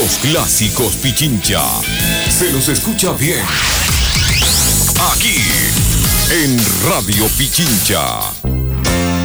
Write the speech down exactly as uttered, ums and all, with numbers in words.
Los clásicos Pichincha. Se los escucha bien. Aquí, en Radio Pichincha.